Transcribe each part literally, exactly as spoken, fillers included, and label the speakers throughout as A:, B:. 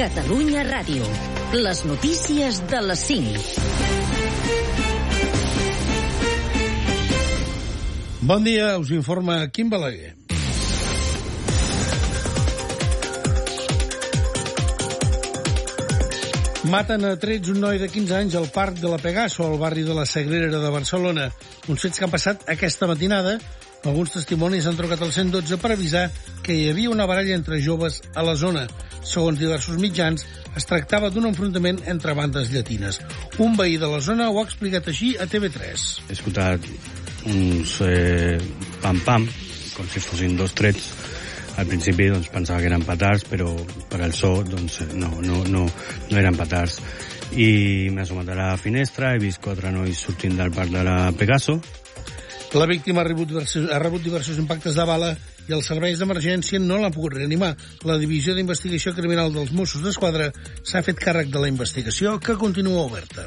A: Catalunya Ràdio. Les notícies de les cinc.
B: Bon dia, us informa Quim Balaguer. Maten a trets un noi de quinze anys al Parc de la Pegaso, al barri de la Sagrera de Barcelona. Uns fets que han passat aquesta matinada. Alguns testimonis han trucat al cent dotze per avisar que hi havia una baralla entre joves a la zona. Segons diversos mitjans, es tractava d'un enfrontament entre bandes llatines. Un veí de la zona ho ha explicat així a T V tres.
C: He escoltat uns eh, pam-pam, com si fossin dos trets. Al principi doncs, pensava que eren petards, però per al so doncs, no, no, no, no eren petards. I m'he assomat a la finestra, he vist quatre nois sortint del parc de la Pegaso.
B: La víctima ha rebut, diversos, ha rebut diversos impactes de bala i els serveis d'emergència no l'han pogut reanimar. La Divisió d'Investigació Criminal dels Mossos d'Esquadra s'ha fet càrrec de la investigació, que continua oberta.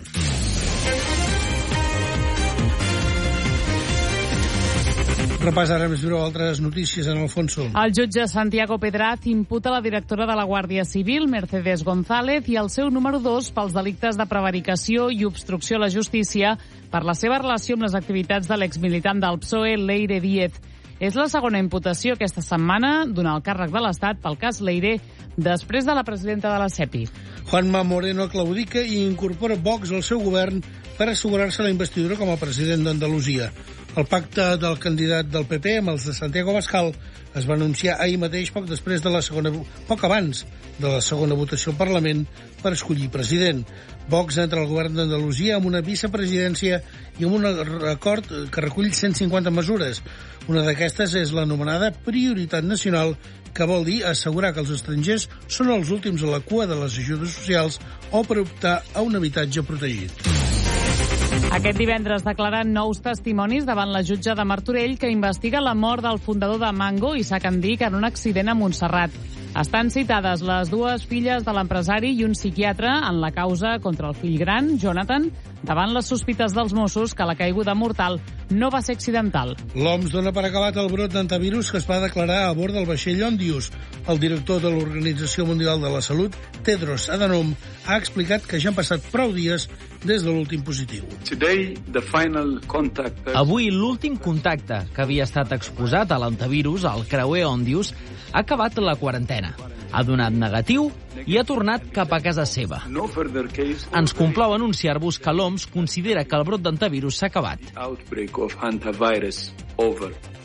B: Repàs ara més breu altres notícies en Alfonso.
D: El jutge Santiago Pedraz imputa la directora de la Guàrdia Civil, Mercedes González, i el seu número dos pels delictes de prevaricació i obstrucció a la justícia per la seva relació amb les activitats de l'exmilitant del P S O E, Leire Díez. És la segona imputació aquesta setmana d'un alt càrrec de l'Estat pel cas Leire, després de la presidenta de la CEPI.
B: Juanma Moreno claudica i incorpora Vox al seu govern per assegurar-se la investidura com a president d'Andalusia. El pacte del candidat del P P amb els de Santiago Abascal es va anunciar ahir mateix, poc després de la segona, poc abans de la segona votació al Parlament per escollir president. Vox entra al govern d'Andalusia amb una vicepresidència i amb un acord que recull cent cinquanta mesures. Una d'aquestes és l'anomenada prioritat nacional, que vol dir assegurar que els estrangers són els últims a la cua de les ajudes socials o per optar a un habitatge protegit.
D: Aquest divendres declaren nous testimonis davant la jutge de Martorell, que investiga la mort del fundador de Mango, Isaac Andic, en un accident a Montserrat. Estan citades les dues filles de l'empresari i un psiquiatre en la causa contra el fill gran, Jonathan, davant les sospites dels Mossos que la caiguda mortal no va ser accidental.
B: L'O M S dona per acabat el brot d'antivirus que es va declarar a bord del vaixell Ondius. El director de l'Organització Mundial de la Salut, Tedros Adhanom, ha explicat que ja han passat prou dies des de l'últim positiu.
E: Today, the final contact...
F: Avui, l'últim contacte que havia estat exposat a l'antivirus, al creuer Ondius, ha acabat la quarantena. Ha donat negatiu i ha tornat cap a casa seva.
E: No further case...
F: Ens complau anunciar-vos que l'O M S considera que el brot d'antivirus s'ha acabat.
E: Outbreak of hantavirus over.